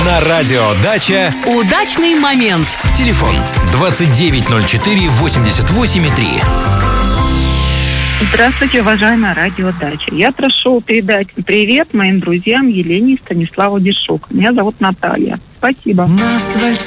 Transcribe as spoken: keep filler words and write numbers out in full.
На радио «Дача» удачный момент. Телефон двадцать девять ноль четыре восемьдесят восемь три. Здравствуйте, уважаемая радио «Дача». Я прошу передать привет моим друзьям Елене и Станиславу Дешук. Меня зовут Наталья. Спасибо.